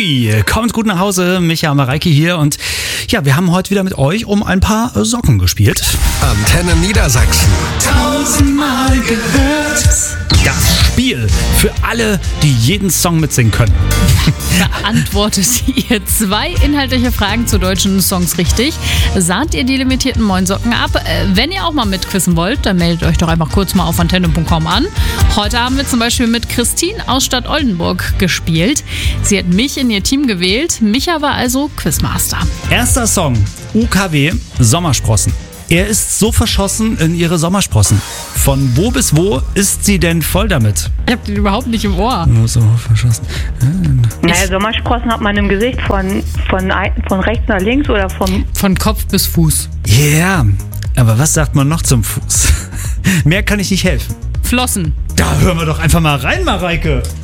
Hui, kommt gut nach Hause, Micha und Mareike hier und ja, wir haben heute wieder mit euch um ein paar Socken gespielt. Antenne Niedersachsen. 1000-mal gehört. Das Spiel für alle, die jeden Song mitsingen können. Beantwortet ihr 2 inhaltliche Fragen zu deutschen Songs richtig, sahnt ihr die limitierten Moin-Socken ab. Wenn ihr auch mal mitquissen wollt, dann meldet euch doch einfach kurz mal auf antenne.com an. Heute haben wir zum Beispiel mit Christine aus Stadt Oldenburg gespielt. Sie hat mich in ihr Team gewählt. Micha war also Quizmaster. Erster Song, UKW, Sommersprossen. Er ist so verschossen in ihre Sommersprossen. Von wo bis wo ist sie denn voll damit? Ich hab den überhaupt nicht im Ohr. So verschossen. Naja, Sommersprossen hat man im Gesicht von rechts nach links oder Von Kopf bis Fuß. Ja, yeah, aber was sagt man noch zum Fuß? Mehr kann ich nicht helfen. Flossen. Da hören wir doch einfach mal rein, Mareike.